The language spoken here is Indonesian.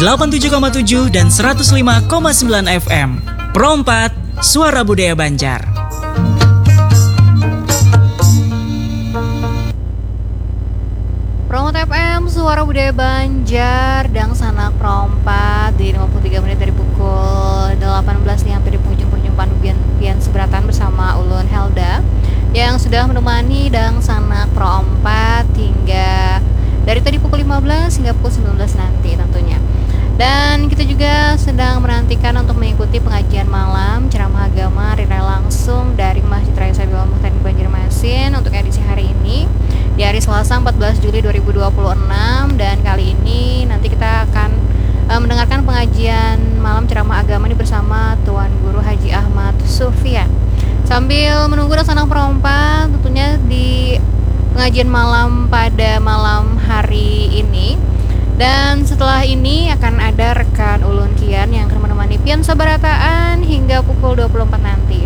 87,7 dan 105,9 FM. Pro 4, Suara Budaya Banjar. Pro 4 FM, Suara Budaya Banjar, Dang Sanak Pro 4 di 53 menit dari pukul 18 nih, hampir di penghujung perjumpaan Pian Seberatan bersama Ulun Helda yang sudah menemani Dang Sanak Pro 4 hingga dari tadi pukul 15 hingga pukul 19 nanti tentunya. Dan kita juga sedang menantikan untuk mengikuti pengajian malam ceramah agama rilai langsung dari Masjid Raya Sabil Muhtadi Banjarmasin untuk edisi hari ini di hari Selasa 14 Juli 2026. Dan kali ini nanti kita akan mendengarkan pengajian malam ceramah agama ini bersama Tuan Guru Haji Ahmad Sufyan. Sambil menunggu Sanak Perompak tentunya di pengajian malam pada malam hari ini. Dan setelah ini akan ada rekan Ulun Kian yang akan menemani Pian Sabarataan hingga pukul 24 nanti.